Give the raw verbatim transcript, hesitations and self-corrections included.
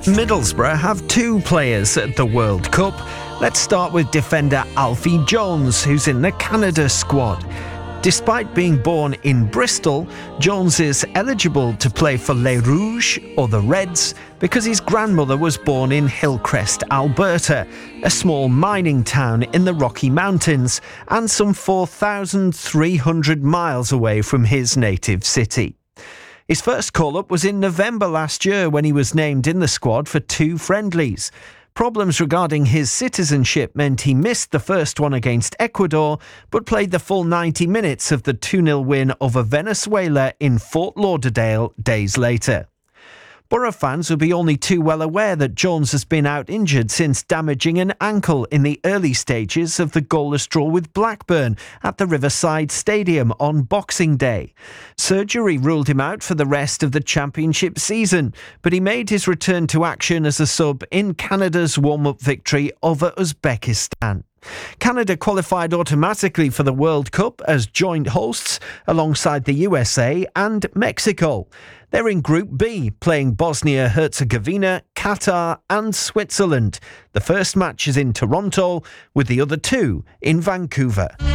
Middlesbrough have two players at the World Cup. Let's start with defender Alfie Jones, who's in the Canada squad. Despite being born in Bristol, Jones is eligible to play for Les Rouges, or the Reds, because his grandmother was born in Hillcrest, Alberta, a small mining town in the Rocky Mountains, and some four thousand three hundred miles away from his native city. His first call-up was in November last year when he was named in the squad for two friendlies. Problems regarding his citizenship meant he missed the first one against Ecuador, but played the full ninety minutes of the two nil win over Venezuela in Fort Lauderdale days later. Borough fans will be only too well aware that Jones has been out injured since damaging an ankle in the early stages of the goalless draw with Blackburn at the Riverside Stadium on Boxing Day. Surgery ruled him out for the rest of the championship season, but he made his return to action as a sub in Canada's warm-up victory over Uzbekistan. Canada qualified automatically for the World Cup as joint hosts alongside the U S A and Mexico. They're in Group B, playing Bosnia-Herzegovina, Qatar and Switzerland. The first match is in Toronto, with the other two in Vancouver.